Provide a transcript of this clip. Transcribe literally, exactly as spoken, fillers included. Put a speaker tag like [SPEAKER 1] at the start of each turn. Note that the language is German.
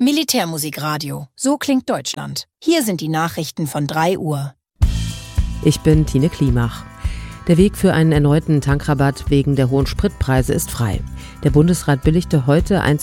[SPEAKER 1] Militärmusikradio. So klingt Deutschland. Hier sind die Nachrichten von drei Uhr.
[SPEAKER 2] Ich bin Tine Klimach. Der Weg für einen erneuten Tankrabatt wegen der hohen Spritpreise ist frei. Der Bundesrat billigte heute ein